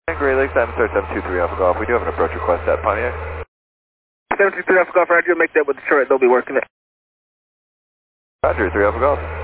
Great Lakes, I'm Star 723 Alpha Golf. We do have an approach request at Pontiac. 723 Alpha Golf, Roger, make that with Detroit. They'll be working it. Roger, 3 Alpha Golf.